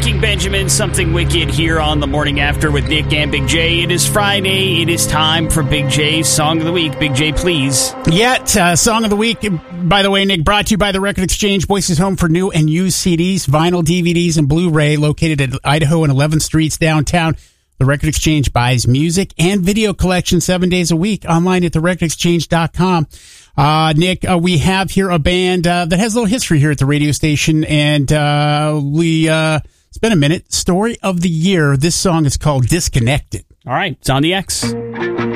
Breaking Benjamin, Something Wicked here on the Morning After with Nick and Big J. It is Friday. It is time for Big J's Song of the Week. Big J, please. Song of the Week, by the way, Nick, brought to you by the Record Exchange, Boise's home for new and used CDs, vinyl, DVDs, and Blu-ray, located at Idaho and 11th Streets downtown. The Record Exchange buys music and video collection 7 days a week online at therecordexchange.com. Nick, we have here a band that has a little history here at the radio station, and it's been a minute. Story of the Year. This song is called Disconnected. All right, it's on the X.